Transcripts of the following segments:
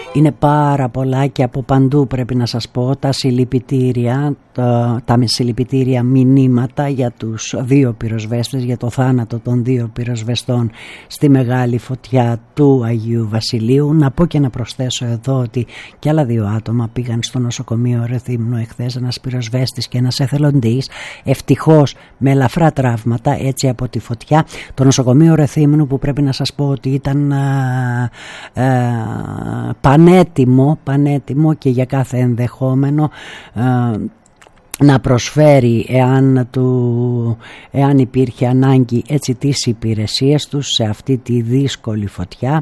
Είναι πάρα πολλά και από παντού, πρέπει να σας πω, τα συλληπιτήρια μηνύματα για τους δύο πυροσβέστες, για το θάνατο των δύο πυροσβεστών στη μεγάλη φωτιά του Αγίου Βασιλείου. Να πω και να προσθέσω εδώ ότι και άλλα δύο άτομα πήγαν στο νοσοκομείο Ρεθύμνου εχθές, ένας πυροσβέστης και ένας εθελοντής, ευτυχώς με ελαφρά τραύματα έτσι από τη φωτιά. Το νοσοκομείο Ρεθύμνου, που πρέπει να σας πω ότι ήταν πανέτοιμο και για κάθε ενδεχόμενο να προσφέρει εάν υπήρχε ανάγκη έτσι τις υπηρεσίες τους σε αυτή τη δύσκολη φωτιά.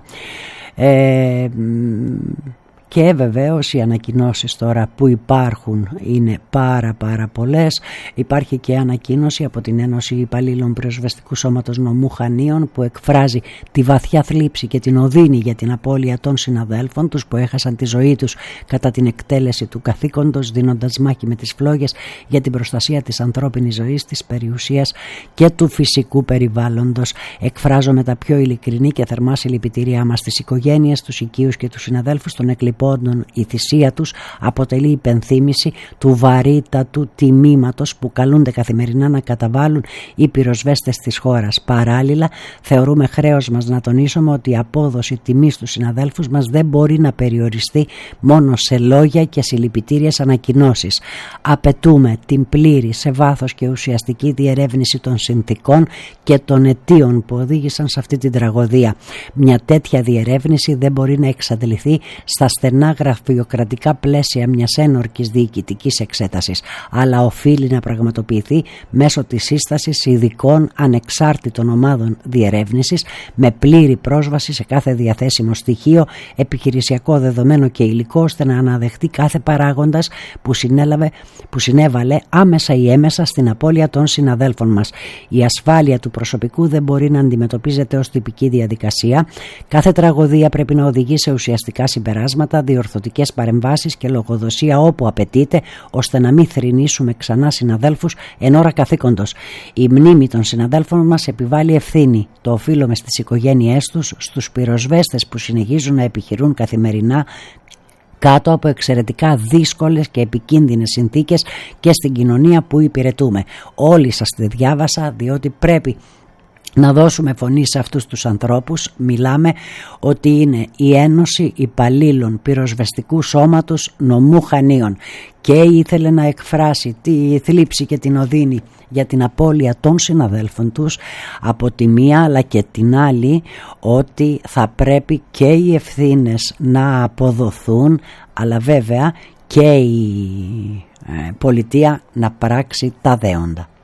Και βεβαίως οι ανακοινώσεις τώρα που υπάρχουν είναι πάρα πολλές. Υπάρχει και ανακοίνωση από την Ένωση Υπαλλήλων Πυροσβεστικού Σώματος Νομού Χανίων που εκφράζει τη βαθιά θλίψη και την οδύνη για την απώλεια των συναδέλφων τους που έχασαν τη ζωή τους κατά την εκτέλεση του καθήκοντος, δίνοντας μάχη με τις φλόγες για την προστασία της ανθρώπινης ζωής, της περιουσίας και του φυσικού περιβάλλοντος. Εκφράζομαι τα πιο ειλικρινή και θερμά συλληπιτήριά μας στις οικογένειες, τους οικείους και τους συναδέλφους των εκλειπών. Η θυσία τους αποτελεί υπενθύμηση του βαρύτατου τιμήματος που καλούνται καθημερινά να καταβάλουν οι πυροσβέστες της χώρας. Παράλληλα, θεωρούμε χρέος μας να τονίσουμε ότι η απόδοση τιμής στους συναδέλφους μας δεν μπορεί να περιοριστεί μόνο σε λόγια και συλληπιτήριες ανακοινώσεις. Απαιτούμε την πλήρη, σε βάθος και ουσιαστική διερεύνηση των συνθηκών και των αιτίων που οδήγησαν σε αυτή την τραγωδία. Μια τέτοια διερεύνηση δεν μπορεί να εξαντληθεί στα στενά γραφειοκρατικά πλαίσια μιας ένορκης διοικητικής εξέτασης, αλλά οφείλει να πραγματοποιηθεί μέσω της σύστασης ειδικών ανεξάρτητων ομάδων διερεύνησης με πλήρη πρόσβαση σε κάθε διαθέσιμο στοιχείο, επιχειρησιακό δεδομένο και υλικό, ώστε να αναδεχτεί κάθε παράγοντας που συνέβαλε άμεσα ή έμεσα στην απώλεια των συναδέλφων μας. Η ασφάλεια του προσωπικού δεν μπορεί να αντιμετωπίζεται ως τυπική διαδικασία. Κάθε τραγωδία πρέπει να οδηγεί σε ουσιαστικά συμπεράσματα, διορθωτικές παρεμβάσεις και λογοδοσία όπου απαιτείται, ώστε να μην θρηνήσουμε ξανά συναδέλφους εν ώρα καθήκοντος. Η μνήμη των συναδέλφων μας επιβάλλει ευθύνη. Το οφείλουμε στις οικογένειές τους, στους πυροσβέστες που συνεχίζουν να επιχειρούν καθημερινά κάτω από εξαιρετικά δύσκολες και επικίνδυνες συνθήκες και στην κοινωνία που υπηρετούμε. Όλοι σας τη διάβασα, διότι πρέπει να δώσουμε φωνή σε αυτούς τους ανθρώπους. Μιλάμε ότι είναι η Ένωση Υπαλλήλων Πυροσβεστικού Σώματος Νομού Χανίων και ήθελε να εκφράσει τη θλίψη και την οδύνη για την απώλεια των συναδέλφων τους από τη μία, αλλά και την άλλη ότι θα πρέπει και οι ευθύνες να αποδοθούν, αλλά βέβαια και η πολιτεία να πράξει τα δέοντα.